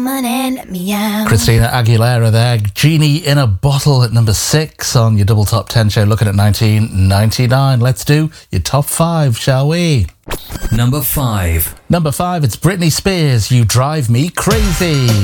Christina Aguilera there. Genie in a Bottle at number 6 on your Double Top 10 show, looking at 1999. Let's do your top 5, shall we? Number 5. Number 5, it's Britney Spears, You Drive Me Crazy.